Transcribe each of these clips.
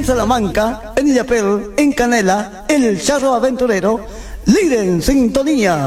en Salamanca, en Illapel, en Canela, el Charro Aventurero, líder en sintonía.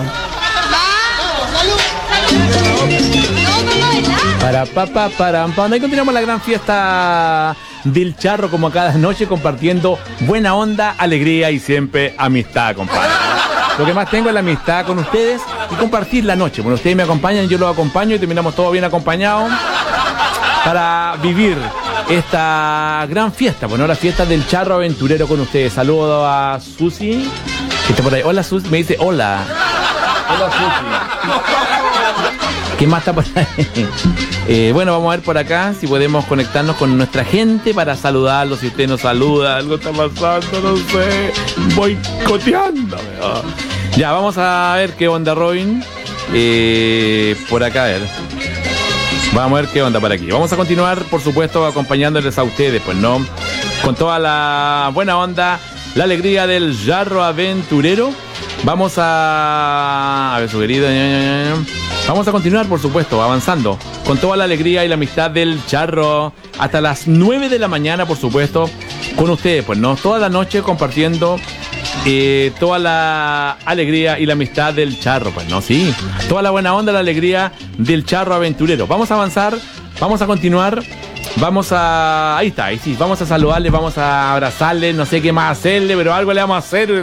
Ahí continuamos la gran fiesta del Charro, como cada noche, compartiendo buena onda, alegría y siempre amistad, compadre. Lo que más tengo es la amistad con ustedes y compartir la noche. Bueno, ustedes me acompañan, yo los acompaño y terminamos todos bien acompañados para vivir esta gran fiesta. Bueno, la fiesta del Charro Aventurero con ustedes. Saludo a Susi, que está por ahí. Hola, Susi. Me dice hola. Hola, Susi. ¿Qué más está por ahí? Bueno, vamos a ver por acá si podemos conectarnos con nuestra gente para saludarlos. Si usted nos saluda, algo está pasando, no sé. Boicoteándome. Ya, vamos a ver qué onda, Robin. Por acá, a ver. Vamos a ver qué onda por aquí. Vamos a continuar, por supuesto, acompañándoles a ustedes, pues, ¿no? Con toda la buena onda, la alegría del Charro Aventurero. Vamos a ver, su querido. Vamos a continuar, por supuesto, avanzando con toda la alegría y la amistad del Charro hasta las 9 de la mañana, por supuesto, con ustedes, pues, ¿no? Toda la noche compartiendo toda la alegría y la amistad del Charro, pues, ¿no? Sí, toda la buena onda, la alegría del Charro Aventurero. Vamos a avanzar, vamos a continuar, vamos a... Ahí está, ahí sí, vamos a saludarle, vamos a abrazarle, no sé qué más hacerle, pero algo le vamos a hacer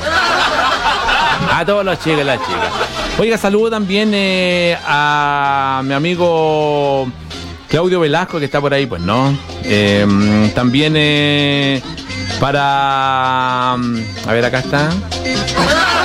a todos los chicos y las chicas. Oiga, saludo también a mi amigo Claudio Velasco, que está por ahí, pues, ¿no? También para... A ver, acá está.